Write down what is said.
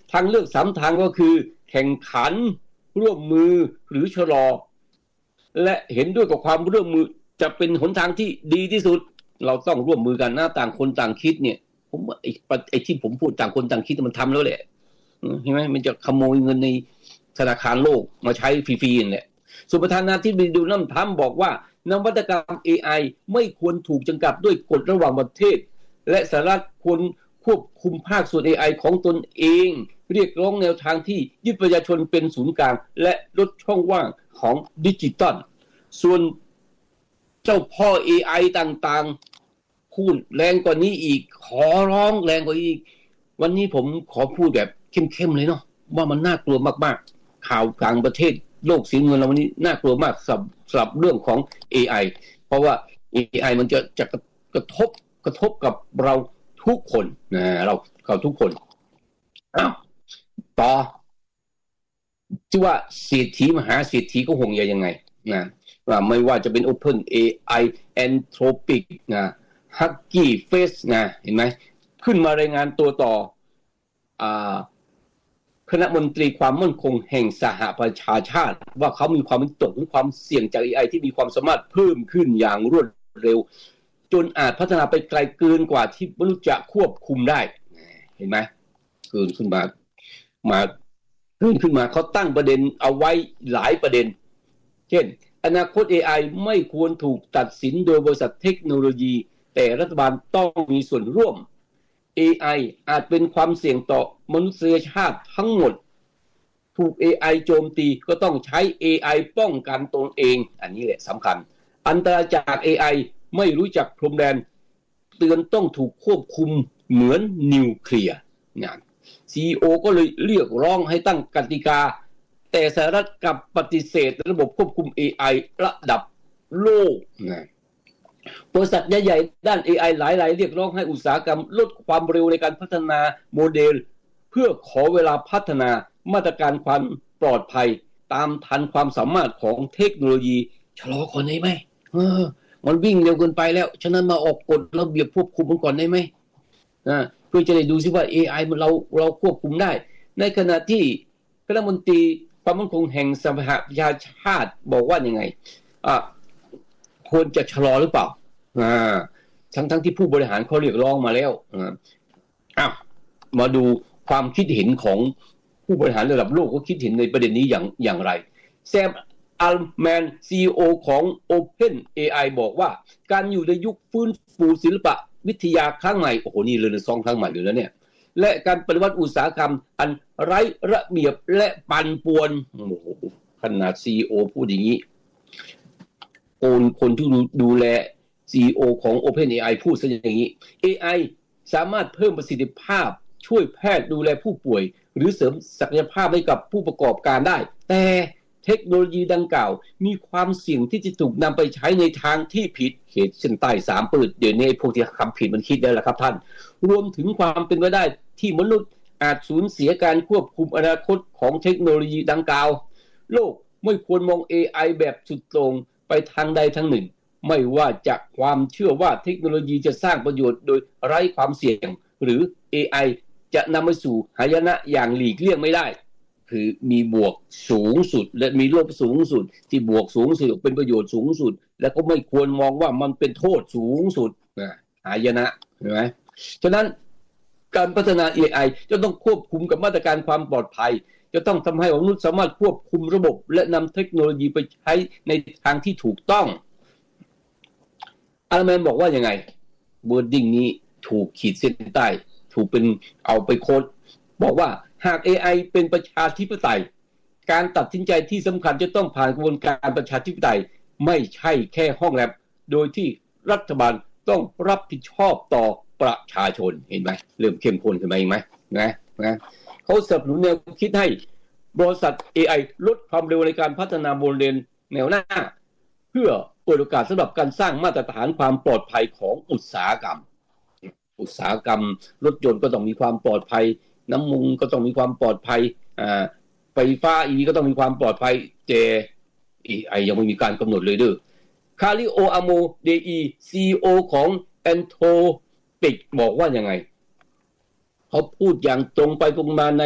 ทางเลือก3ทางก็คือแข่งขันร่วมมือหรือชะลอและเห็นด้วยกับความร่วมมือจะเป็นหนทางที่ดีที่สุดเราต้องร่วมมือกันนะต่างคนต่างคิดเนี่ยผมไอ้ที่ผมพูดต่างคนต่างคิดมันทำแล้วแหละเห็นไหมมันจะขโมยเงินในธนาคารโลกมาใช้ฟรีๆนี่แหละส่วนประธานาธิบดีโดนัลด์ทรัมป์บอกว่านวัตกรรม AI ไม่ควรถูกจำกัดด้วยกฎระหว่างประเทศและสหรัฐควรควบคุมภาคส่วน AI ของตนเองเรียกร้องแนวทางที่ยึดประชาชนเป็นศูนย์กลางและลดช่องว่างของดิจิตอลส่วนเจ้าพ่อ AI ต่างๆพูดแรงกว่านี้อีกขอร้องแรงกว่าอีกวันนี้ผมขอพูดแบบเข้มๆเลยเนาะว่ามันน่ากลัวมากๆข่าวกลางประเทศโลกเสียเงินเราวันนี้น่ากลัวมากสำหรับเรื่องของ AI เพราะว่า AI มันจะกระทบกับเราทุกคนนะเราทุกคนต่อที่ว่าเศรษฐีมหาเศรษฐีก็ห่วงใยยังไงนะว่าไม่ว่าจะเป็น Open AI Anthropic นะ Hugging Face นะเห็นไหมขึ้นมารายงานตัวต่อคณะมนตรีความมั่นคงแห่งสหประชาชาติว่าเขามีความวิตกถึงความเสี่ยงจาก AI ที่มีความสามารถเพิ่มขึ้นอย่างรวดเร็วจนอาจพัฒนาไปไกลเกินกว่าที่มนุษย์จะควบคุมได้เห็นไหมเกินขึ้นมาเขาตั้งประเด็นเอาไว้หลายประเด็นเช่นอนาคต AI ไม่ควรถูกตัดสินโดยบริษัทเทคโนโลยีแต่รัฐบาลต้องมีส่วนร่วม AI อาจเป็นความเสี่ยงต่อมนุษยชาติทั้งหมดถูก AI โจมตีก็ต้องใช้ AI ป้องกันตนเองอันนี้แหละสำคัญอันตรายจาก AI ไม่รู้จักพรมแดนเตือนต้องถูกควบคุมเหมือนนิวเคลียร์นะ CEO ก็เลยเรียกร้องให้ตั้งกติกาแต่สหรัฐกลับปฏิเสธระบบควบคุม AI ระดับโลกนะบริษัทใหญ่ๆด้าน AI หลายๆเรียกร้องให้อุตสาหกรรมลดความเร็วในการพัฒนาโมเดลเพื่อขอเวลาพัฒนามาตรการความปลอดภัยตามทันความสามารถของเทคโนโลยีชะลอก่อนได้ไหมมันวิ่งเร็วเกินไปแล้วฉะนั้นมาออกกฎระเบียบควบคุมมันก่อนได้ไหมเพื่อจะได้ดูซิว่า AI เราควบคุมได้ในขณะที่คณะมนตรีความมั่นคงแห่งสหประชาชาติบอกว่ายังไงควรจะชะลอหรือเปล่าทั้งที่ผู้บริหารเขาเรียกร้องมาแล้วมาดูความคิดเห็นของผู้บริหารระดับโลกเขาคิดเห็นในประเด็นนี้อย่างไรแซมอัลแมน CEO ของ Open AI บอกว่าการอยู่ในยุคฟื้นฟูศิลปะวิทยาครั้งใหม่โอ้โหนี่เรเนซองส์ครั้งใหม่เลยนะเนี่ยและการปฏิวัติอุตสาหกรรมอันไร้ระเบียบและปั่นป่วนโอ้โหขนาด CEO พูดอย่างนี้คนที่ดูแล CEO ของ OpenAI พูดซะอย่างนี้ AI สามารถเพิ่มประสิทธิภาพช่วยแพทย์ดูแลผู้ป่วยหรือเสริมศักยภาพให้กับผู้ประกอบการได้แต่เทคโนโลยีดังกล่าวมีความเสี่ยงที่จะถูกนำไปใช้ในทางที่ผิดเขตเส้นใต้3ปืดเดี๋ยวนี้พวกที่ทำผิดมันคิดได้แล้วครับท่านรวมถึงความเป็นไปได้ที่มนุษย์อาจสูญเสียการควบคุมอนาคตของเทคโนโลยีดังกล่าวโลกไม่ควรมอง AI แบบสุดโต่งไปทางใดทางหนึ่งไม่ว่าจากความเชื่อว่าเทคโนโลยีจะสร้างประโยชน์โดยไร้ความเสี่ยงหรือ AI จะนำไปสู่หายนะอย่างหลีกเลี่ยงไม่ได้คือมีบวกสูงสุดและมีลบสูงสุดที่บวกสูงสุดเป็นประโยชน์สูงสุดและก็ไม่ควรมองว่ามันเป็นโทษสูงสุดหายนะเห็นไหมฉะนั้นการพัฒนา AI จะต้องควบคุมกับมาตรการความปลอดภัยจะต้องทำให้มนุษย์สามารถควบคุมระบบและนำเทคโนโลยีไปใช้ในทางที่ถูกต้องอาร์แมนบอกว่ายังไงเวิร์ดดิ้งนี้ถูกขีดเส้นใต้ถูกเป็นเอาไปโค้ดบอกว่าหาก AI เป็นประชาธิปไตยการตัดสินใจที่สำคัญจะต้องผ่านกระบวนการประชาธิปไตยไม่ใช่แค่ห้องแลบโดยที่รัฐบาลต้องรับผิดชอบต่อประชาชนเห็นไหมเริ่มเข้มข้นขึ้นมาอีกไหมนะเขาสนับสนุนแนวคิดให้บริษัท AI ลดความเร็วในการพัฒนาโมเดลแนวหน้าเพื่อเปิดโอกาสสำหรับการสร้างมาตรฐานความปลอดภัยของอุตสาหกรรมรถยนต์ก็ต้องมีความปลอดภัยน้ำมันก็ต้องมีความปลอดภัยไฟฟ้าก็ต้องมีความปลอดภัยแต่ AI ยังไม่มีการกำหนดเลยด้วยคาริโออาโมเดอี CEO ของแอนโทปิกบอกว่ายังไงเขาพูดอย่างตรงไปตรงมาใน